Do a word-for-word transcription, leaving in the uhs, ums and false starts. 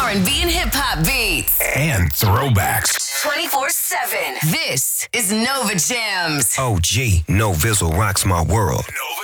R and B and hip hop beats. And throwbacks. twenty-four seven. This is Nova Jams. O G, No Vizzle rocks my world. Nova.